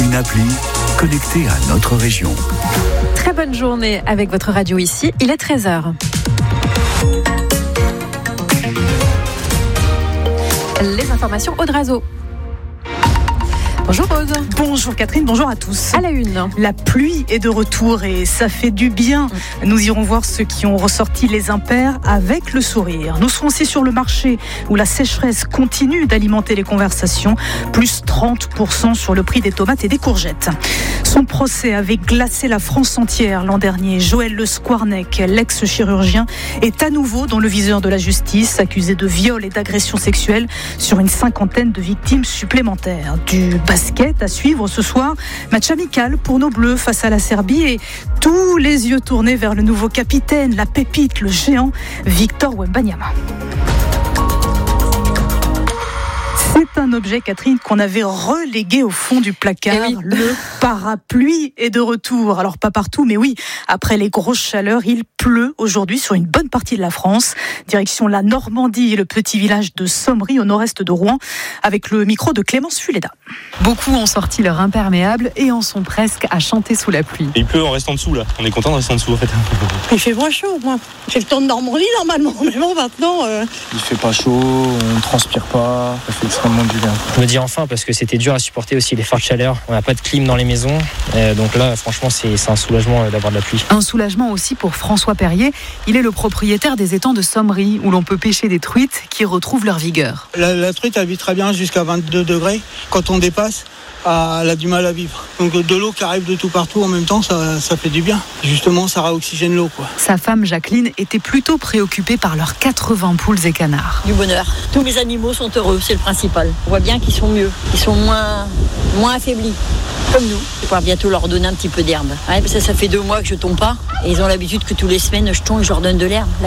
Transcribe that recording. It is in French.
une appli connectée à notre région. Très bonne journée avec votre radio ici, il est 13h. Les informations Aude Razo. Bonjour Rose. Bonjour Catherine, bonjour à tous. À la une. La pluie est de retour et ça fait du bien. Nous irons voir ceux qui ont ressorti les impairs avec le sourire. Nous serons aussi sur le marché où la sécheresse continue d'alimenter les conversations. Plus 30% sur le prix des tomates et des courgettes. Son procès avait glacé la France entière l'an dernier. Joël Le Squarnec, l'ex-chirurgien, est à nouveau dans le viseur de la justice, accusé de viol et d'agression sexuelle sur une 50aine de victimes supplémentaires. Du basket à suivre ce soir, match amical pour nos Bleus face à la Serbie et tous les yeux tournés vers le nouveau capitaine, la pépite, le géant, Victor Wembanyama. C'est un objet, Catherine, qu'on avait relégué au fond du placard. Oui. Le parapluie est de retour. Alors pas partout, mais oui, après les grosses chaleurs, il pleut aujourd'hui sur une bonne partie de la France. Direction la Normandie et le petit village de Sommery au nord-est de Rouen, avec le micro de Clémence Fuleda. Beaucoup ont sorti leur imperméable et en sont presque à chanter sous la pluie. Il pleut en restant dessous là. On est content de rester en dessous en fait. Il fait moins chaud, moi. J'ai le temps de Normandie normalement, mais bon maintenant. Il fait pas chaud, on ne transpire pas, ça fait extrêmement du bien. Je me dis enfin parce que c'était dur à supporter aussi les fortes chaleurs. On n'a pas de clim dans les maisons, donc là franchement c'est un soulagement d'avoir de la pluie. Un soulagement aussi pour François Perrier. Il est le propriétaire des étangs de Sommery où l'on peut pêcher des truites qui retrouvent leur vigueur. La truite elle vit très bien jusqu'à 22 degrés. Quand on dépasse, elle a du mal à vivre. Donc de l'eau qui arrive de tout partout en même temps, ça fait du bien. Justement, ça réoxygène l'eau, quoi. Sa femme Jacqueline était plutôt préoccupée par leurs 80 poules et canards. Du bonheur. Tous mes animaux sont heureux, c'est le principal. On voit bien qu'ils sont mieux, ils sont moins affaiblis. Comme nous. Je vais pouvoir bientôt leur donner un petit peu d'herbe. Ouais, parce que ça fait 2 mois que je tombe pas. Et ils ont l'habitude que tous les semaines je tombe et je leur donne de l'herbe. Là,